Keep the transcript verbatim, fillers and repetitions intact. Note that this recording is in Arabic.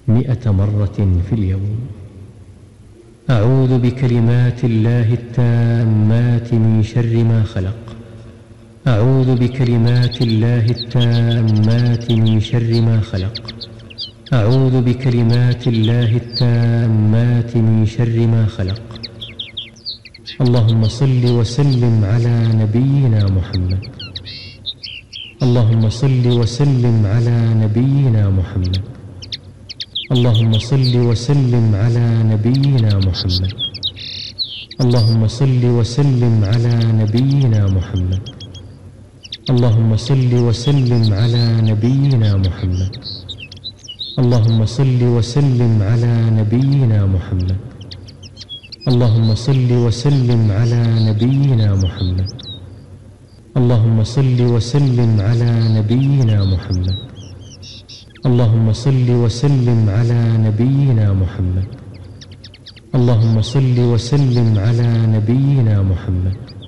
مئة مرة في اليوم. أعوذ بكلمات الله التامات من شر ما خلق. أعوذ بكلمات الله التامات من شر ما خلق. أعوذ بكلمات الله التامات من شر ما خلق. اللهم صل وسلم على نبينا محمد. اللهم صل وسلم على نبينا محمد. اللهم صل وسلم على نبينا محمد. اللهم صل وسلم على نبينا محمد. اللهم صل وسلم على نبينا محمد. اللهم صل وسلم على نبينا محمد. اللهم صل وسلم على نبينا محمد. اللهم صل وسلم على نبينا محمد. اللهم صل وسلم على نبينا محمد. اللهم صل وسلم على نبينا محمد.